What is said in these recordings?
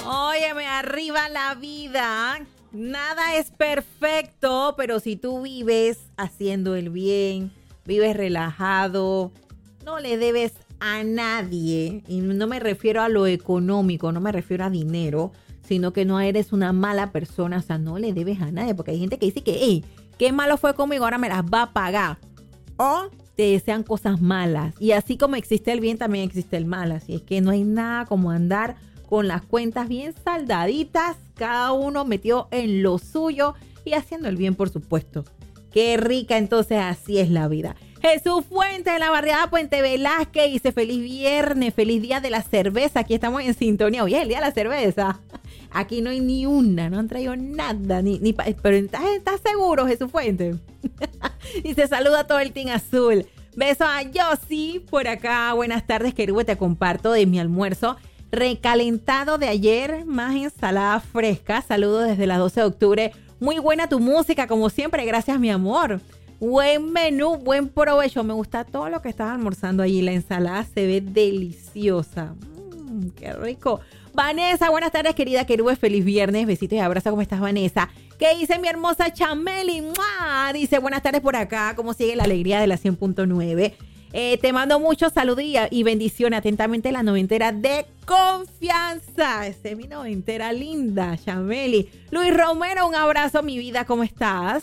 Óyeme, arriba la vida. Nada es perfecto, pero si tú vives haciendo el bien, vives relajado, no le debes a nadie. Y no me refiero a lo económico, no me refiero a dinero, sino que no eres una mala persona. O sea, no le debes a nadie, porque hay gente que dice que, hey, qué malo fue conmigo, ahora me las va a pagar. O te desean cosas malas. Y así como existe el bien, también existe el mal. Así es que no hay nada como andar con las cuentas bien saldaditas, cada uno metió en lo suyo y haciendo el bien, por supuesto. Qué rica, entonces así es la vida. Jesús Fuentes de la barriada Puente Velázquez dice feliz viernes, feliz día de la cerveza. Aquí estamos en sintonía. Oye, el día de la cerveza. Aquí no hay ni una, no han traído nada. Pero ¿estás seguro, Jesús Fuentes? Dice saluda a todo el Team Azul. Beso a Yossi por acá. Buenas tardes, querido. Te comparto de mi almuerzo recalentado de ayer, más ensalada fresca. Saludos desde las 12 de octubre. Muy buena tu música, como siempre. Gracias, mi amor. Buen menú, buen provecho. Me gusta todo lo que estás almorzando allí. La ensalada se ve deliciosa. Qué rico. Vanessa, buenas tardes, querida Querube. Feliz viernes. Besitos y abrazos. ¿Cómo estás, Vanessa? ¿Qué dice mi hermosa Chameli? ¡Mua! Dice, buenas tardes por acá. ¿Cómo sigue la alegría de la 100.9? Te mando muchos saludos y bendiciones. Atentamente, la noventera de confianza. Esa es mi noventera linda, Chameli. Luis Romero, un abrazo, mi vida. ¿Cómo estás?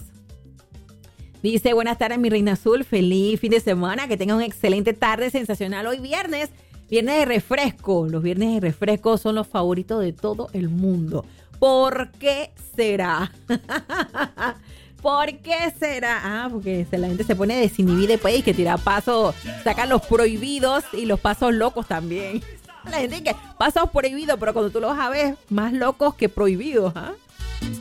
Dice, buenas tardes, mi reina azul. Feliz fin de semana. Que tengas una excelente tarde sensacional hoy viernes. Viernes de refresco. Los viernes de refresco son los favoritos de todo el mundo. ¿Por qué será? ¿Por qué será? Ah, porque la gente se pone desinhibida después y que tira pasos, sacan los prohibidos y los pasos locos también. La gente dice que pasos prohibidos, pero cuando tú los vas a ver, más locos que prohibidos, ¿ah?